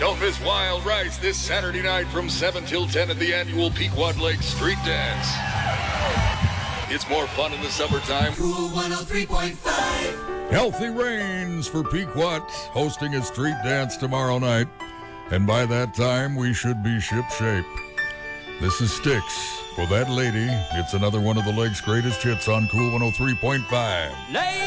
Don't miss Wild Rice this Saturday night from 7 till 10 at the annual Pequot Lake Street Dance. It's more fun in the summertime. Cool 103.5. Healthy Rains for Pequot, hosting a street dance tomorrow night. And by that time, we should be shipshape. This is Styx. For That Lady, it's another one of the Lake's greatest hits on Cool 103.5.